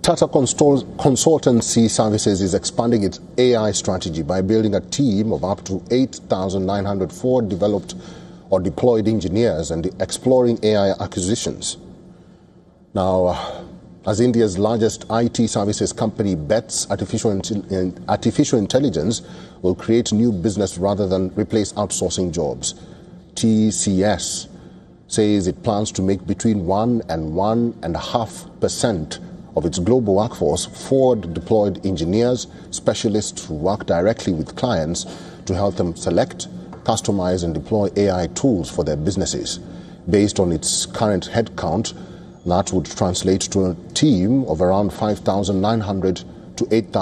Tata Consultancy Services is expanding its AI strategy by building a team of up to 8,904 developed or deployed engineers and exploring AI acquisitions. Now, as India's largest IT services company bets artificial intelligence will create new business rather than replace outsourcing jobs, TCS says it plans to make between 1 and 1.5% of its global workforce forward-deployed engineers, specialists who work directly with clients to help them select, customize and deploy AI tools for their businesses. Based on its current headcount, that would translate to a team of around 5,900 to 8,000.